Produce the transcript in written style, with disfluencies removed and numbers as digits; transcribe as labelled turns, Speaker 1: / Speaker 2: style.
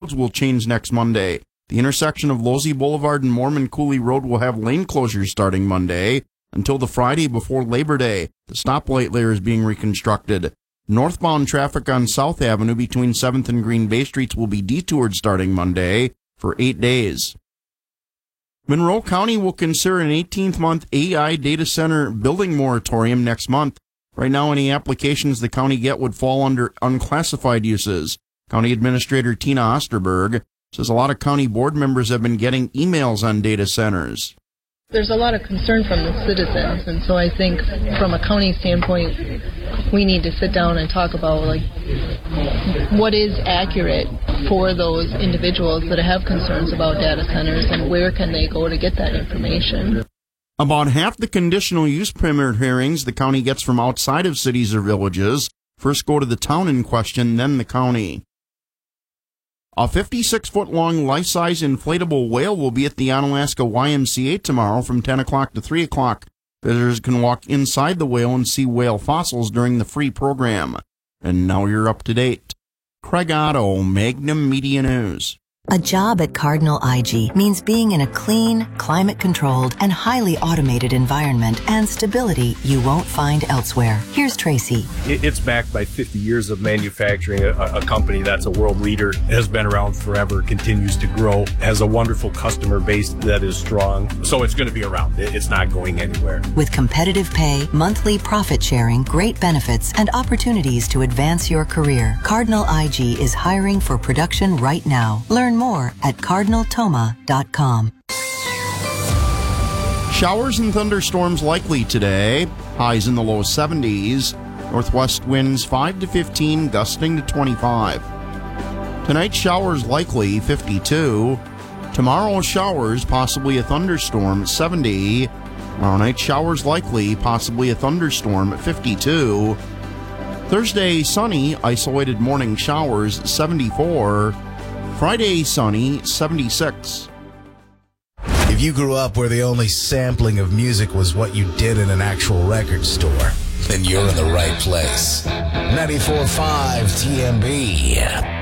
Speaker 1: roads will change next Monday. The intersection of Losey Boulevard and Mormon Cooley Road will have lane closures starting Monday until the Friday before Labor Day. The stoplight layer is being reconstructed. Northbound traffic on South Avenue between 7th and Green Bay Streets will be detoured starting Monday for 8 days. Monroe County will consider an 18th-month AI data center building moratorium next month. Right now, any applications the county get would fall under unclassified uses. County Administrator Tina Osterberg says a lot of county board members have been getting emails on data centers.
Speaker 2: There's a lot of concern from the citizens, and so I think from a county standpoint, we need to sit down and talk about what is accurate for those individuals that have concerns about data centers and where can they go to get that information.
Speaker 1: About half the conditional use permit hearings the county gets from outside of cities or villages first go to the town in question, then the county. A 56-foot-long life-size inflatable whale will be at the Onalaska YMCA tomorrow from 10 o'clock to 3 o'clock. Visitors can walk inside the whale and see whale fossils during the free program. And now you're up to date. Craig Otto, Magnum Media News.
Speaker 3: A job at Cardinal IG means being in a clean, climate-controlled, and highly automated environment and stability you won't find elsewhere. Here's Tracy.
Speaker 4: It's backed by 50 years of manufacturing, a company that's a world leader, has been around forever, continues to grow, has a wonderful customer base that is strong. So it's going to be around. It's not going anywhere.
Speaker 3: With competitive pay, monthly profit sharing, great benefits, and opportunities to advance your career, Cardinal IG is hiring for production right now. Learn more at cardinaltoma.com.
Speaker 1: Showers and thunderstorms likely today. Highs in the low 70s. Northwest winds 5 to 15, gusting to 25. Tonight, showers likely, 52. Tomorrow, showers, possibly a thunderstorm, 70. Tomorrow night, showers likely, possibly a thunderstorm, 52. Thursday, sunny, isolated morning showers, 74. Friday, sunny, 76.
Speaker 5: If you grew up where the only sampling of music was what you did in an actual record store, then you're in the right place. 94.5 TMB.